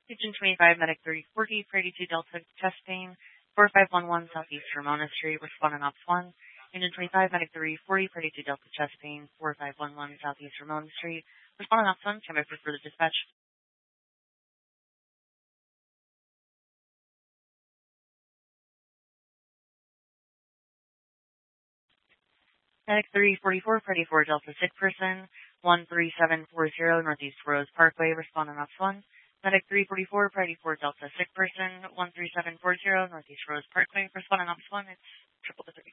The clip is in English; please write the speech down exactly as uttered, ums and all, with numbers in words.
Agent twenty-five, Medic thirty forty, Prairie two Delta testing, four five one one Southeast Ramona Street, responding Ops one. Agent twenty-five, Medic thirty forty, Prairie two Delta testing, four five one one Southeast Ramona Street, responding Ops one. Stand by for further dispatch. Medic three forty-four, Prairie four Delta sick person, one three seven four zero Northeast Rose Parkway, responding Ops one. Medic three forty-four, Prairie four Delta sick person, one three seven four zero Northeast Rose Parkway, responding Ops one. It's triple to three.